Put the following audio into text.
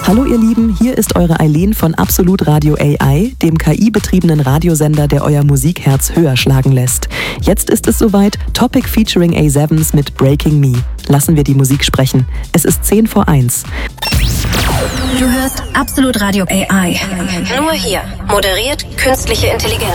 Hallo ihr Lieben, hier ist eure Eileen von Absolut Radio AI, dem KI-betriebenen Radiosender, der euer Musikherz höher schlagen lässt. Jetzt ist es soweit, Topic featuring A7s mit Breaking Me. Lassen wir die Musik sprechen. Es ist 10:01. Du hörst Absolut Radio AI. Nur hier moderiert künstliche Intelligenz.